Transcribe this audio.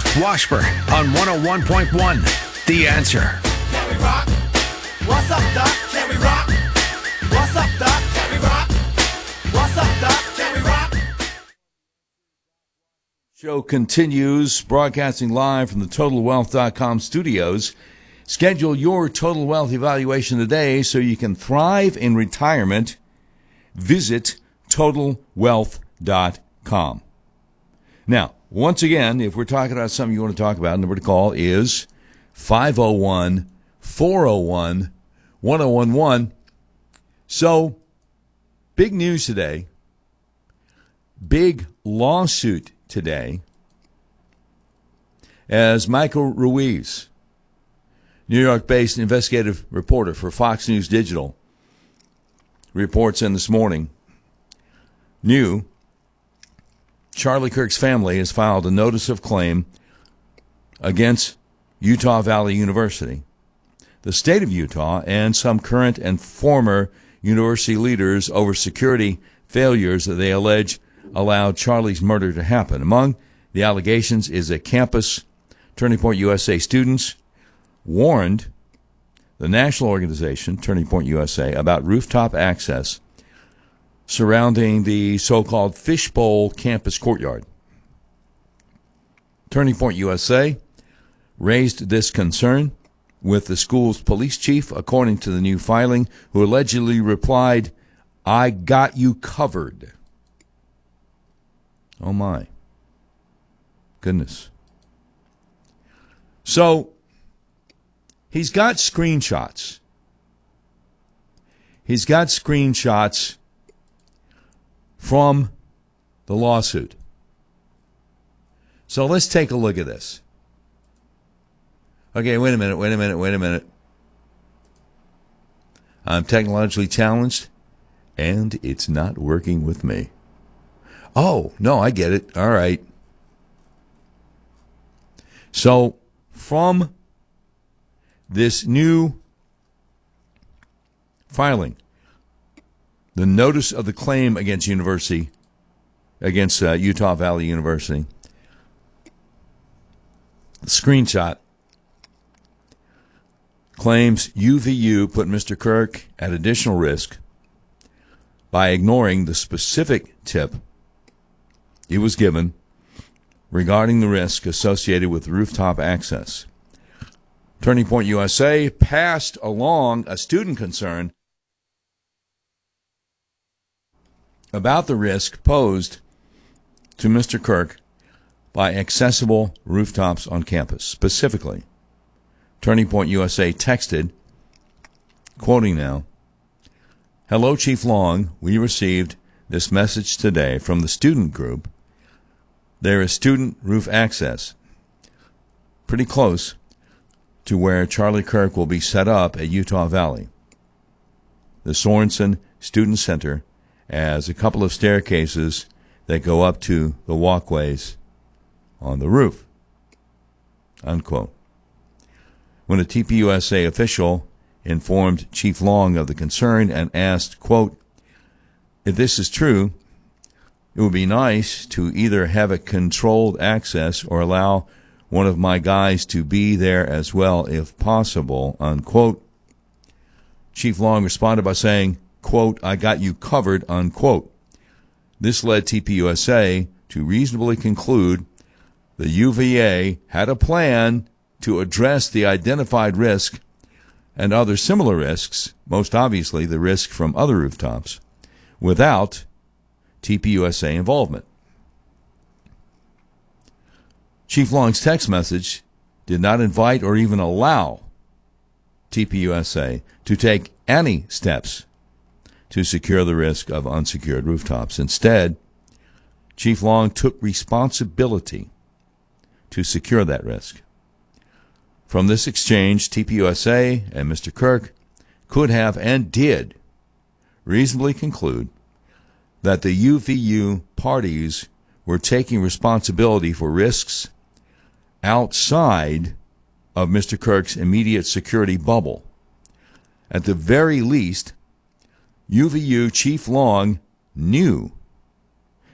Washburn on 101.1. The Answer. Can we rock? What's up, Doc? Can we rock? What's up, Doc? Can we rock? What's up, Doc? Can we rock? Show continues, broadcasting live from the TotalWealth.com studios. Schedule your Total Wealth evaluation today so you can thrive in retirement. Visit TotalWealth.com. Now, once again, if we're talking about something you want to talk about, the number to call is 501-401-1011. So, big news today. Big lawsuit today as Michael Ruiz, New York-based investigative reporter for Fox News Digital, reports in this morning, new Charlie Kirk's family has filed a notice of claim against Utah Valley University, the state of Utah, and some current and former university leaders over security failures that they allege allowed Charlie's murder to happen. Among the allegations is that campus Turning Point USA students warned the national organization, Turning Point USA, about rooftop access surrounding the so-called Fishbowl campus courtyard. Turning Point USA raised this concern with the school's police chief, according to the new filing, who allegedly replied, "I got you covered." Oh, my goodness. So, he's got screenshots. He's got screenshots from the lawsuit. So let's take a look at this. Okay, wait a minute. I'm technologically challenged, and it's not working with me. Oh, no, I get it. All right. So, from this new filing, the notice of the claim against Utah Valley University, the screenshot claims UVU put Mr. Kirk at additional risk by ignoring the specific tip he was given regarding the risk associated with rooftop access. Turning Point USA passed along a student concern about the risk posed to Mr. Kirk by accessible rooftops on campus. Specifically, Turning Point USA texted, quoting now, "Hello, Chief Long. We received this message today from the student group. There is student roof access pretty close to where Charlie Kirk will be set up at Utah Valley. The Sorensen Student Center has a couple of staircases that go up to the walkways on the roof." Unquote. When a TPUSA official informed Chief Long of the concern and asked, quote, "If this is true, it would be nice to either have a controlled access or allow one of my guys to be there as well if possible," unquote. Chief Long responded by saying, quote, "I got you covered," unquote. This led TPUSA to reasonably conclude the UVA had a plan to address the identified risk and other similar risks, most obviously the risk from other rooftops, without TPUSA involvement. Chief Long's text message did not invite or even allow TPUSA to take any steps to secure the risk of unsecured rooftops. Instead, Chief Long took responsibility to secure that risk. From this exchange, TPUSA and Mr. Kirk could have and did reasonably conclude that the UVU parties were taking responsibility for risks outside of Mr. Kirk's immediate security bubble. At the very least, UVU Chief Long knew